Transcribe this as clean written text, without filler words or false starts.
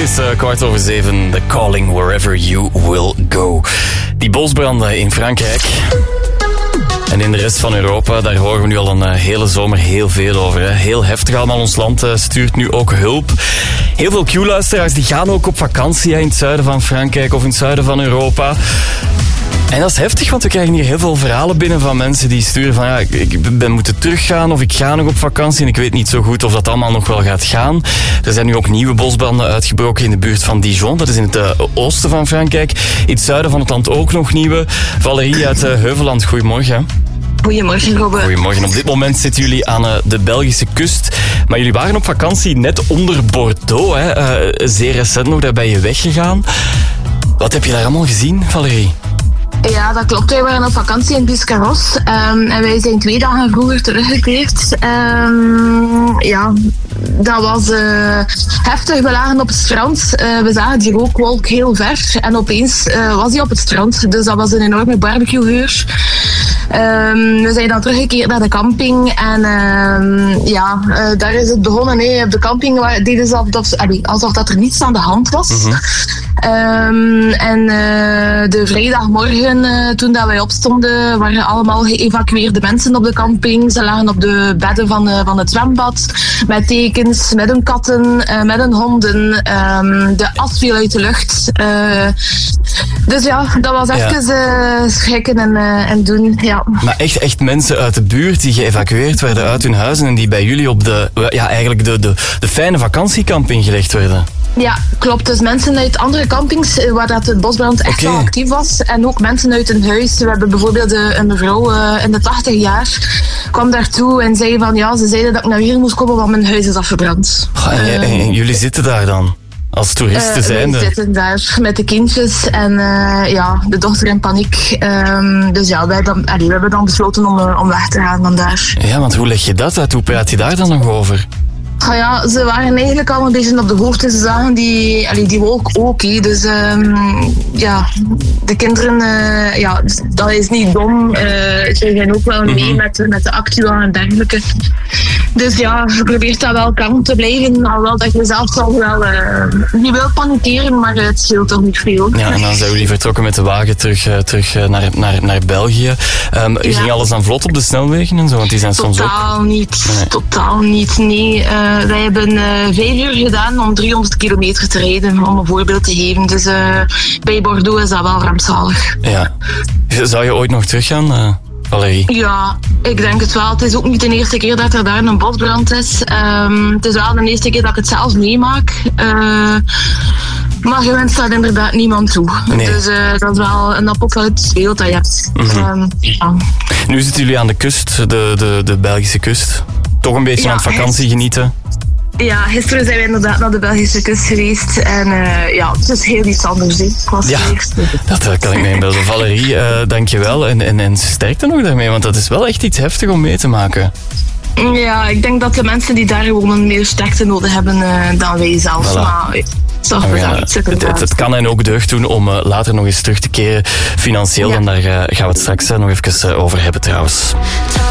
is 7:15. The Calling Wherever You Will Go. Die bosbranden in Frankrijk en in de rest van Europa, daar horen we nu al een hele zomer heel veel over. Hè. Heel heftig allemaal. Ons land stuurt nu ook hulp. Heel veel Q-luisteraars die gaan ook op vakantie in het zuiden van Frankrijk of in het zuiden van Europa. En dat is heftig, want we krijgen hier heel veel verhalen binnen van mensen die sturen van ik ben moeten teruggaan of ik ga nog op vakantie en ik weet niet zo goed of dat allemaal nog wel gaat gaan. Er zijn nu ook nieuwe bosbranden uitgebroken in de buurt van Dijon. Dat is in het oosten van Frankrijk. In het zuiden van het land ook nog nieuwe. Valerie uit Heuvelland, goedemorgen. Goedemorgen, Robbe. Goedemorgen. Op dit moment zitten jullie aan de Belgische kust. Maar jullie waren op vakantie net onder Bordeaux. Hè? Zeer recent nog, daar ben je weggegaan. Wat heb je daar allemaal gezien, Valerie? Ja, dat klopt. Wij waren op vakantie in Biscarrosse en wij zijn 2 dagen vroeger teruggekeerd. Dat was heftig. We lagen op het strand. We zagen die rookwolk heel ver en opeens was hij op het strand. Dus dat was een enorme barbecuegeur. We zijn dan teruggekeerd naar de camping en daar is het begonnen. Op de camping deden ze alsof dat er niets aan de hand was. Mm-hmm. De vrijdagmorgen, toen dat wij opstonden, waren allemaal geëvacueerde mensen op de camping. Ze lagen op de bedden van het zwembad, met tekens, met hun katten, met hun honden. De as viel uit de lucht. Dus ja, dat was even schrikken en doen. Ja. Maar echt mensen uit de buurt die geëvacueerd werden uit hun huizen en die bij jullie op de fijne vakantiecamping gelegd werden? Ja, klopt. Dus mensen uit andere campings waar dat de bosbrand echt wel actief was. En ook mensen uit een huis. We hebben bijvoorbeeld een mevrouw in de 80 jaar kwam daartoe en zei van ze zeiden dat ik naar hier moest komen, want mijn huis is afgebrand. En jullie zitten daar dan? Als toeristen zijnde? We zitten daar met de kindjes en de dochter in paniek. Dus we hebben dan besloten om weg te gaan vandaar. Ja, want hoe leg je dat uit? Hoe praat je daar dan nog over? Ze waren eigenlijk al een beetje op de hoogte. Ze zagen die wolk ook. Dus de kinderen, dat is niet dom. Ze gaan ook wel mee met de actua en dergelijke. Dus je probeert dat wel kalm te blijven. Alhoewel dat je zelf al wel niet wil panikeren, maar het scheelt toch niet veel. Ja, en dan zijn jullie vertrokken met de wagen terug naar België. Ging alles dan vlot op de snelwegen en zo? Want die zijn soms totaal niet, nee. Wij hebben 5 uur gedaan om 300 kilometer te rijden, om een voorbeeld te geven. Dus bij Bordeaux is dat wel rampzalig. Ja. Zou je ooit nog teruggaan, Valerie? Ja, ik denk het wel. Het is ook niet de eerste keer dat er daar een bosbrand is. Het is wel de eerste keer dat ik het zelf meemaak. Maar je wenst dat inderdaad niemand toe. Nee. Dus dat is wel een apocalyptisch beeld dat je hebt. Mm-hmm. Nu zitten jullie aan de kust, de Belgische kust. Toch een beetje aan het vakantie genieten? Ja, gisteren zijn we inderdaad naar de Belgische kust geweest. En het is heel iets anders. Dat kan ik me inbeelden. Valerie, dankjewel. En sterkte nog daarmee, want dat is wel echt iets heftig om mee te maken. Ja, ik denk dat de mensen die daar wonen meer sterkte nodig hebben dan wij zelf. Voilà. Maar het kan hen ook deugd doen om later nog eens terug te keren financieel. En daar gaan we het straks nog even over hebben trouwens.